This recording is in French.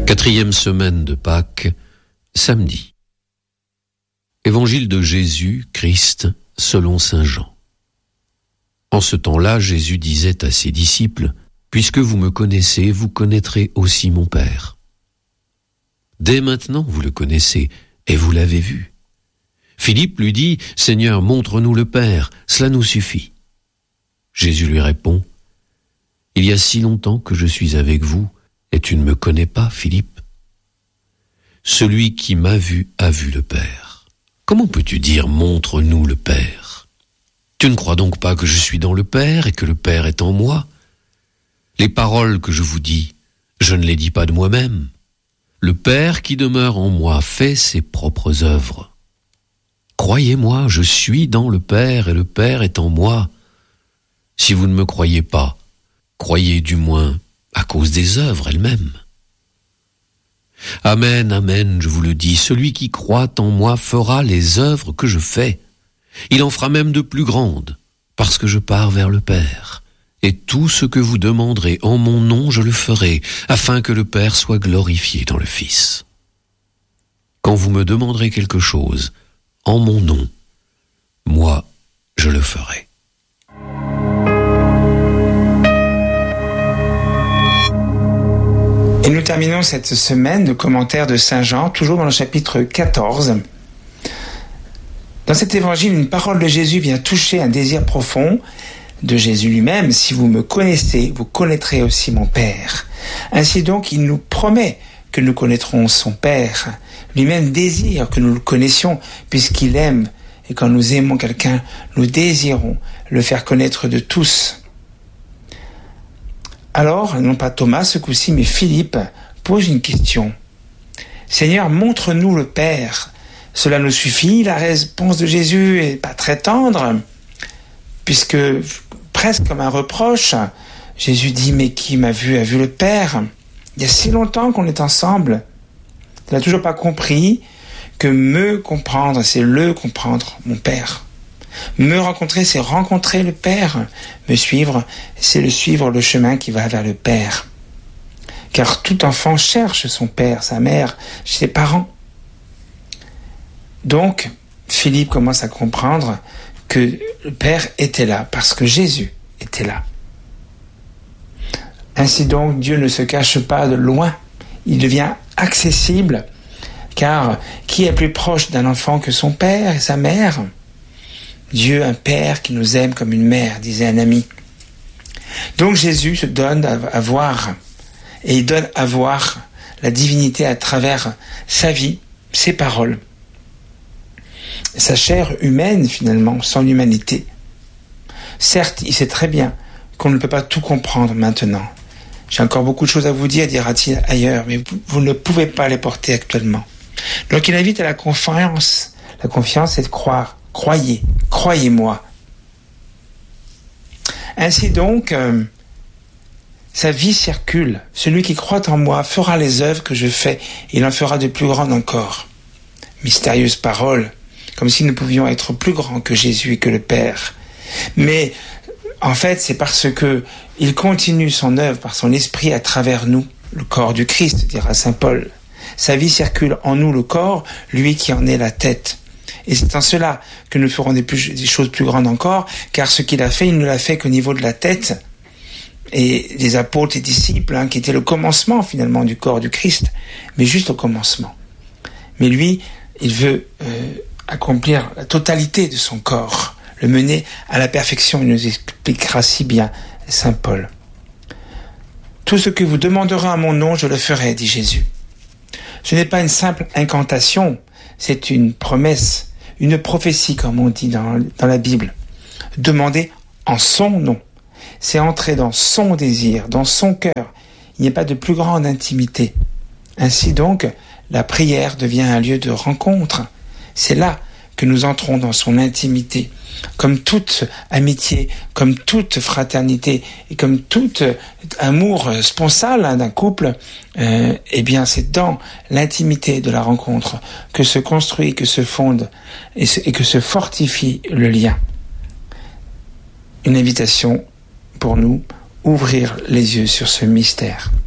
Quatrième semaine de Pâques, samedi. Évangile de Jésus, Christ, selon saint Jean. En ce temps-là, Jésus disait à ses disciples, « Puisque vous me connaissez, vous connaîtrez aussi mon Père. Dès maintenant, vous le connaissez, et vous l'avez vu. » Philippe lui dit, « Seigneur, montre-nous le Père, cela nous suffit. » Jésus lui répond, « Il y a si longtemps que je suis avec vous, et tu ne me connais pas, Philippe. Celui qui m'a vu a vu le Père. Comment peux-tu dire « montre-nous le Père » ? Tu ne crois donc pas que je suis dans le Père et que le Père est en moi ? Les paroles que je vous dis, je ne les dis pas de moi-même. Le Père qui demeure en moi fait ses propres œuvres. Croyez-moi, je suis dans le Père et le Père est en moi. Si vous ne me croyez pas, croyez du moins à cause des œuvres elles-mêmes. Amen, amen, je vous le dis, celui qui croit en moi fera les œuvres que je fais. Il en fera même de plus grandes, parce que je pars vers le Père. Et tout ce que vous demanderez en mon nom, je le ferai, afin que le Père soit glorifié dans le Fils. Quand vous me demanderez quelque chose, en mon nom, moi, je le ferai. Et nous terminons cette semaine de commentaires de Saint Jean, toujours dans le chapitre 14. Dans cet évangile, une parole de Jésus vient toucher un désir profond de Jésus lui-même. Si vous me connaissez, vous connaîtrez aussi mon Père. Ainsi donc, il nous promet que nous connaîtrons son Père. Lui-même désire que nous le connaissions, puisqu'il aime. Et quand nous aimons quelqu'un, nous désirons le faire connaître de tous. Alors, non pas Thomas ce coup-ci, mais Philippe pose une question. « Seigneur, montre-nous le Père. Cela nous suffit ?» La réponse de Jésus est pas très tendre, puisque presque comme un reproche, Jésus dit « Mais qui m'a vu a vu le Père. » Il y a si longtemps qu'on est ensemble. Tu n'as toujours pas compris que me comprendre, c'est le comprendre, mon Père. Me rencontrer, c'est rencontrer le Père. Me suivre, c'est le suivre le chemin qui va vers le Père. Car tout enfant cherche son père, sa mère, ses parents. Donc, Philippe commence à comprendre que le Père était là, parce que Jésus était là. Ainsi donc, Dieu ne se cache pas de loin. Il devient accessible, car qui est plus proche d'un enfant que son père et sa mère ? Dieu, un Père qui nous aime comme une mère, disait un ami. Donc Jésus se donne à voir, et il donne à voir la divinité à travers sa vie, ses paroles, sa chair humaine finalement, son humanité. Certes, il sait très bien qu'on ne peut pas tout comprendre maintenant. J'ai encore beaucoup de choses à vous dire, dira-t-il ailleurs, mais vous ne pouvez pas les porter actuellement. Donc il invite à la confiance. La confiance, c'est de croire. Croyez, croyez-moi. Ainsi donc, sa vie circule. Celui qui croit en moi fera les œuvres que je fais. Il en fera de plus grandes encore. Mystérieuse parole, comme si nous pouvions être plus grands que Jésus et que le Père. Mais en fait, c'est parce que il continue son œuvre par son esprit à travers nous, le corps du Christ, dira saint Paul. Sa vie circule en nous, le corps, lui qui en est la tête. Et c'est en cela que nous ferons des choses plus grandes encore, car ce qu'il a fait, il ne l'a fait qu'au niveau de la tête et des apôtres et disciples, qui était le commencement finalement du corps du Christ, mais juste au commencement. Mais lui, il veut accomplir la totalité de son corps, le mener à la perfection, il nous expliquera si bien saint Paul. Tout ce que vous demanderez à mon nom, je le ferai, dit Jésus. Ce n'est pas une simple incantation, c'est une promesse, une prophétie, comme on dit dans la Bible. Demander en son nom, c'est entrer dans son désir, dans son cœur. Il n'y a pas de plus grande intimité. Ainsi donc, la prière devient un lieu de rencontre. C'est là que nous entrons dans son intimité. Comme toute amitié, comme toute fraternité et comme tout amour sponsal d'un couple, eh bien c'est dans l'intimité de la rencontre que se construit, que se fonde et que se fortifie le lien. Une invitation pour nous, ouvrir les yeux sur ce mystère.